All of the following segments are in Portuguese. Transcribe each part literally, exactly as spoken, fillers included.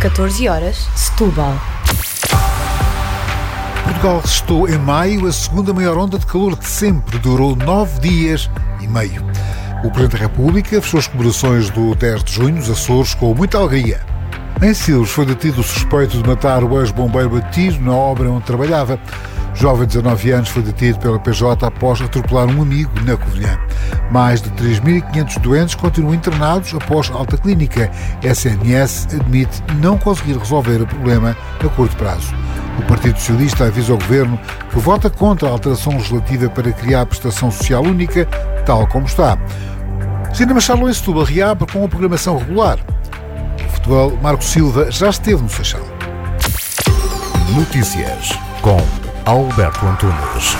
catorze horas, Setúbal. Portugal resistou em maio a segunda maior onda de calor de sempre. Durou nove dias e meio. O Presidente da República fechou as comemorações do dez de junho nos Açores com muita alegria. Em Silves foi detido o suspeito de matar o ex-bombeiro a tiro na obra onde trabalhava. O jovem de dezanove anos foi detido pela P J após atropelar um amigo na Covilhã. Mais de três mil e quinhentos doentes continuam internados após alta clínica. S N S admite não conseguir resolver o problema a curto prazo. O Partido Socialista avisa ao Governo que vota contra a alteração legislativa para criar a prestação social única, tal como está. Cinema Charlot em Setúbal reabre com a programação regular. O futebol, Marco Silva já esteve no Seixal. Notícias com Alberto Antunes.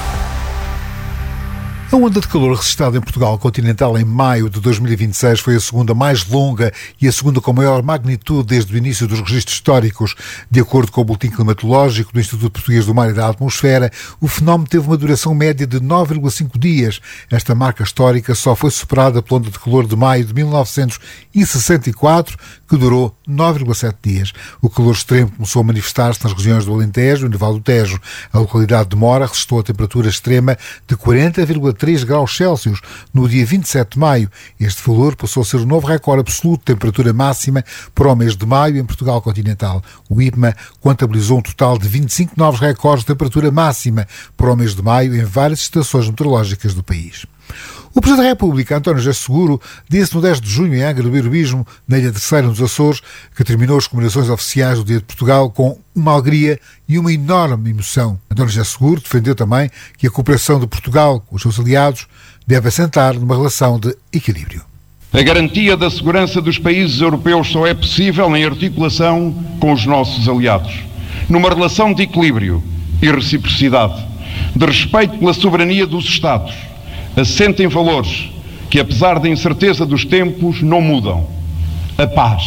A onda de calor registrada em Portugal continental em maio de dois mil e vinte e seis foi a segunda mais longa e a segunda com maior magnitude desde o início dos registros históricos. De acordo com o Boletim Climatológico do Instituto Português do Mar e da Atmosfera, o fenómeno teve uma duração média de nove vírgula cinco dias. Esta marca histórica só foi superada pela onda de calor de maio de mil novecentos e sessenta e quatro, que durou nove vírgula sete dias. O calor extremo começou a manifestar-se nas regiões do Alentejo e do Vale do Tejo. A localidade de Mora registrou a temperatura extrema de quarenta vírgula três graus Celsius no dia vinte e sete de maio. Este valor passou a ser o novo recorde absoluto de temperatura máxima para o mês de maio em Portugal continental. O I P M A contabilizou um total de vinte e cinco novos recordes de temperatura máxima para o mês de maio em várias estações meteorológicas do país. O Presidente da República, António José Seguro, disse no dez de junho em Angra do Heroísmo, na Ilha Terceira, nos Açores, que terminou as comemorações oficiais do Dia de Portugal com uma alegria e uma enorme emoção. António José Seguro defendeu também que a cooperação de Portugal com os seus aliados deve assentar numa relação de equilíbrio. A garantia da segurança dos países europeus só é possível em articulação com os nossos aliados, numa relação de equilíbrio e reciprocidade, de respeito pela soberania dos Estados, assente em valores que, apesar da incerteza dos tempos, não mudam: a paz,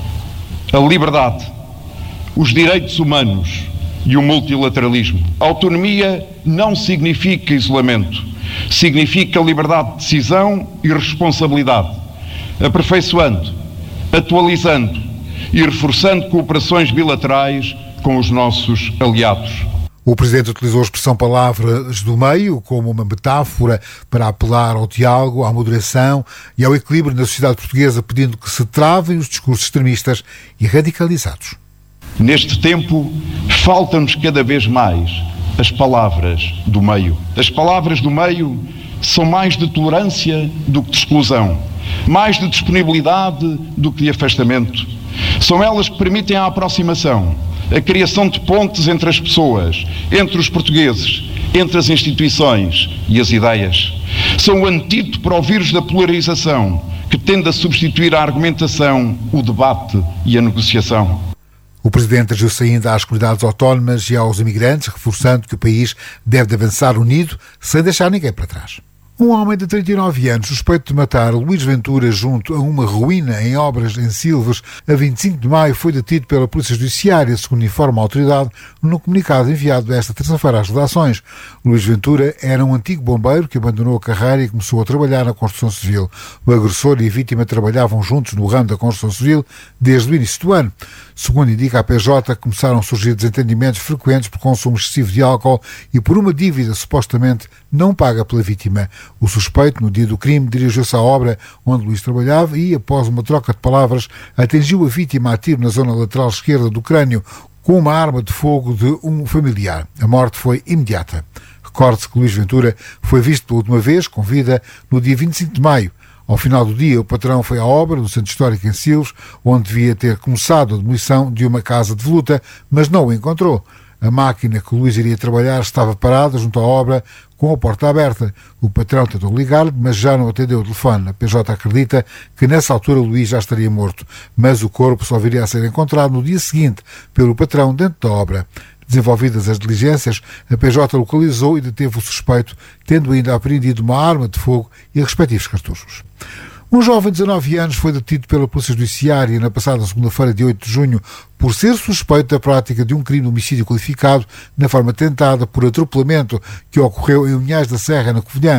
a liberdade, os direitos humanos e o multilateralismo. Autonomia não significa isolamento, significa liberdade de decisão e responsabilidade, aperfeiçoando, atualizando e reforçando cooperações bilaterais com os nossos aliados. O Presidente utilizou a expressão palavras do meio como uma metáfora para apelar ao diálogo, à moderação e ao equilíbrio na sociedade portuguesa, pedindo que se travem os discursos extremistas e radicalizados. Neste tempo, faltam-nos cada vez mais as palavras do meio. As palavras do meio são mais de tolerância do que de exclusão, mais de disponibilidade do que de afastamento. São elas que permitem a aproximação, a criação de pontes entre as pessoas, entre os portugueses, entre as instituições e as ideias. São o antídoto para o vírus da polarização, que tende a substituir a argumentação, o debate e a negociação. O Presidente dirigiu-se ainda às comunidades autónomas e aos imigrantes, reforçando que o país deve avançar unido, sem deixar ninguém para trás. Um homem de trinta e nove anos, suspeito de matar Luís Ventura junto a uma ruína em Obras em Silves, a vinte e cinco de maio, foi detido pela Polícia Judiciária, segundo informa a autoridade, no comunicado enviado esta terça-feira às redações. Luís Ventura era um antigo bombeiro que abandonou a carreira e começou a trabalhar na construção civil. O agressor e a vítima trabalhavam juntos no ramo da construção civil desde o início do ano. Segundo indica a P J, começaram a surgir desentendimentos frequentes por consumo excessivo de álcool e por uma dívida supostamente não paga pela vítima. O suspeito, no dia do crime, dirigiu-se à obra onde Luís trabalhava e, após uma troca de palavras, atingiu a vítima a tiro na zona lateral esquerda do crânio com uma arma de fogo de um familiar. A morte foi imediata. Recorde-se que Luís Ventura foi visto pela última vez, com vida, no dia vinte e cinco de maio. Ao final do dia, o patrão foi à obra, no Centro Histórico em Silves, onde devia ter começado a demolição de uma casa de voluta, mas não o encontrou. A máquina que o Luís iria trabalhar estava parada junto à obra, com a porta aberta. O patrão tentou ligar-lhe, mas já não atendeu o telefone. A P J acredita que nessa altura o Luís já estaria morto, mas o corpo só viria a ser encontrado no dia seguinte pelo patrão dentro da obra. Desenvolvidas as diligências, a P J localizou e deteve o suspeito, tendo ainda apreendido uma arma de fogo e respectivos cartuchos. Um jovem de dezanove anos foi detido pela Polícia Judiciária na passada segunda-feira, dia oito de junho, por ser suspeito da prática de um crime de homicídio qualificado na forma tentada por atropelamento que ocorreu em Unhais da Serra, na Covilhã.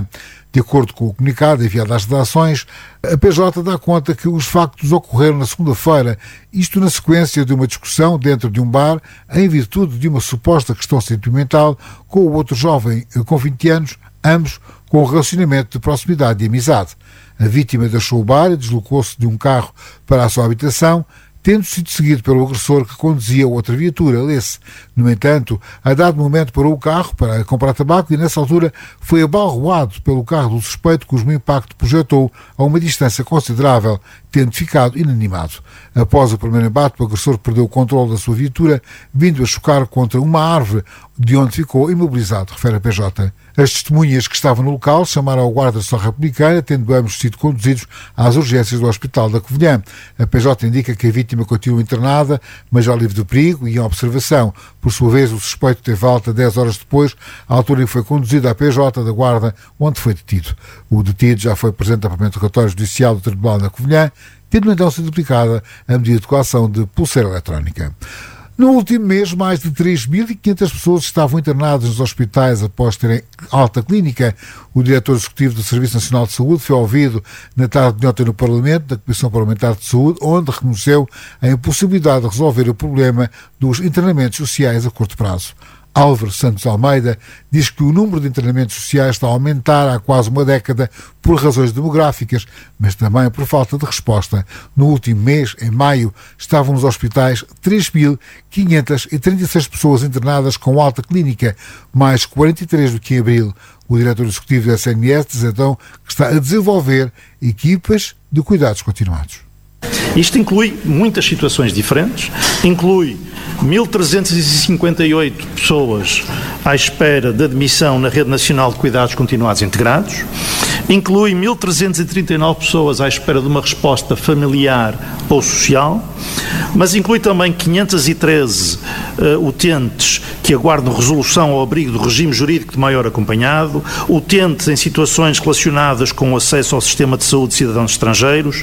De acordo com o comunicado enviado às redações, a P J dá conta que os factos ocorreram na segunda-feira, isto na sequência de uma discussão dentro de um bar, em virtude de uma suposta questão sentimental com o outro jovem com vinte anos, ambos com um relacionamento de proximidade e amizade. A vítima deixou o bar e deslocou-se de um carro para a sua habitação, tendo sido seguido pelo agressor que conduzia outra viatura, lê-se. No entanto, a dado momento parou o carro para comprar tabaco e, nessa altura, foi abalroado pelo carro do suspeito, cujo impacto projetou a uma distância considerável, tendo ficado inanimado. Após o primeiro embate, o agressor perdeu o controle da sua viatura, vindo a chocar contra uma árvore, de onde ficou imobilizado, refere a P J. As testemunhas que estavam no local chamaram ao guarda nacional republicana, tendo ambos sido conduzidos às urgências do Hospital da Covilhã. A P J indica que a vítima continua internada, mas já livre de perigo e em observação. Por sua vez, o suspeito teve alta dez horas depois, à altura em que foi conduzido à P J da Guarda, onde foi detido. O detido já foi presente ao interrogatório judicial do Tribunal da Covilhã, tendo então sido aplicada a medida de coação de pulseira eletrónica. No último mês, mais de três mil e quinhentas pessoas estavam internadas nos hospitais após terem alta clínica. O diretor executivo do Serviço Nacional de Saúde foi ouvido na tarde de ontem no Parlamento, da Comissão Parlamentar de Saúde, onde reconheceu a impossibilidade de resolver o problema dos internamentos sociais a curto prazo. Álvaro Santos Almeida diz que o número de internamentos sociais está a aumentar há quase uma década por razões demográficas, mas também por falta de resposta. No último mês, em maio, estavam nos hospitais três mil quinhentas e trinta e seis pessoas internadas com alta clínica, mais quarenta e três do que em abril. O diretor executivo da S N S diz então que está a desenvolver equipas de cuidados continuados. Isto inclui muitas situações diferentes, inclui mil trezentas e cinquenta e oito pessoas à espera de admissão na Rede Nacional de Cuidados Continuados Integrados, inclui mil trezentas e trinta e nove pessoas à espera de uma resposta familiar ou social, mas inclui também quinhentos e treze uh, utentes que aguardam resolução ao abrigo do regime jurídico de maior acompanhado, utentes em situações relacionadas com o acesso ao sistema de saúde de cidadãos estrangeiros,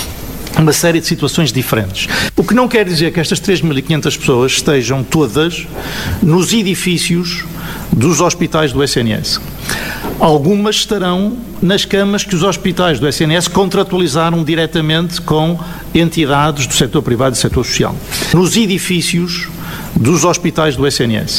uma série de situações diferentes. O que não quer dizer que estas três mil e quinhentas pessoas estejam todas nos edifícios dos hospitais do S N S. Algumas estarão nas camas que os hospitais do S N S contratualizaram diretamente com entidades do setor privado e do setor social. Nos edifícios dos hospitais do S N S.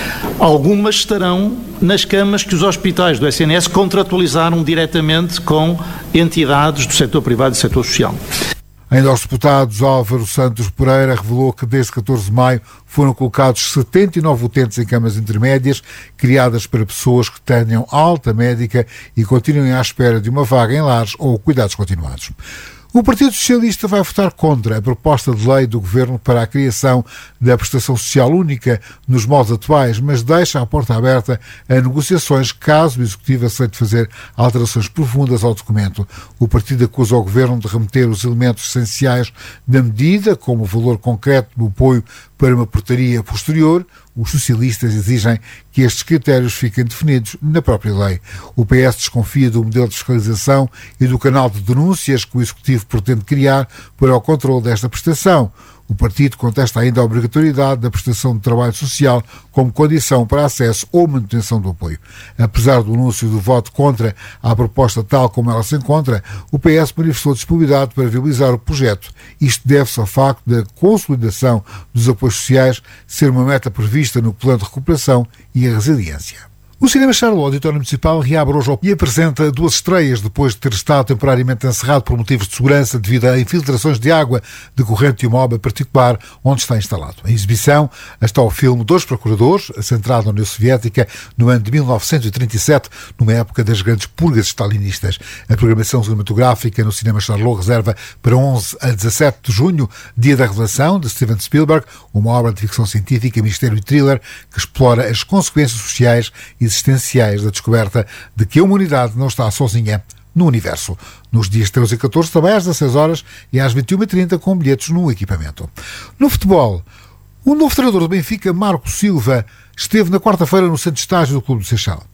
Algumas estarão nas camas que os hospitais do S N S contratualizaram diretamente com entidades do setor privado e do setor social. Ainda aos deputados, Álvaro Santos Pereira revelou que desde catorze de maio foram colocados setenta e nove utentes em camas intermédias, criadas para pessoas que tenham alta médica e continuem à espera de uma vaga em lares ou cuidados continuados. O Partido Socialista vai votar contra a proposta de lei do Governo para a criação da prestação social única nos moldes atuais, mas deixa a porta aberta a negociações caso o Executivo aceite fazer alterações profundas ao documento. O partido acusa o Governo de remeter os elementos essenciais da medida, como o valor concreto do apoio, para uma portaria posterior. Os socialistas exigem que estes critérios fiquem definidos na própria lei. O P S desconfia do modelo de fiscalização e do canal de denúncias que o Executivo pretende criar para o controle desta prestação. O partido contesta ainda a obrigatoriedade da prestação de trabalho social como condição para acesso ou manutenção do apoio. Apesar do anúncio do voto contra a proposta tal como ela se encontra, o P S manifestou disponibilidade para viabilizar o projeto. Isto deve-se ao facto da consolidação dos apoios sociais ser uma meta prevista no Plano de Recuperação e a Resiliência. O Cinema Charlot, Auditório Municipal, reabre hoje e apresenta duas estreias depois de ter estado temporariamente encerrado por motivos de segurança devido a infiltrações de água decorrente de uma obra particular onde está instalado. Em exibição está o filme Dois Procuradores, centrado na União Soviética no ano de mil novecentos e trinta e sete, numa época das grandes purgas stalinistas. A programação cinematográfica no Cinema Charlot reserva para onze a dezassete de junho, dia da revelação de Steven Spielberg, uma obra de ficção científica, mistério e thriller que explora as consequências sociais e existenciais da descoberta de que a humanidade não está sozinha no universo. Nos dias treze e catorze, também às dezasseis horas e às vinte e uma e trinta, com bilhetes no equipamento. No futebol, o novo treinador do Benfica, Marco Silva, esteve na quarta-feira no centro de estágio do Clube do Seixal.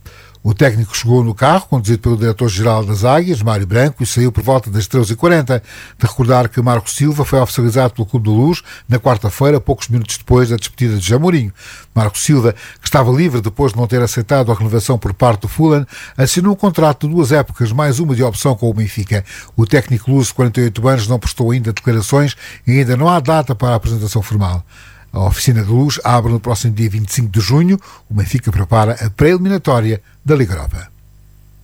O técnico chegou no carro, conduzido pelo diretor-geral das Águias, Mário Branco, e saiu por volta das treze e quarenta. De recordar que Marco Silva foi oficializado pelo Clube da Luz na quarta-feira, poucos minutos depois da despedida de José Mourinho. Marco Silva, que estava livre depois de não ter aceitado a renovação por parte do Fulham, assinou um contrato de duas épocas, mais uma de opção com o Benfica. O técnico luso de quarenta e oito anos não prestou ainda declarações e ainda não há data para a apresentação formal. A oficina de Luz abre no próximo dia vinte e cinco de junho. O Benfica prepara a pré-eliminatória da Liga Europa.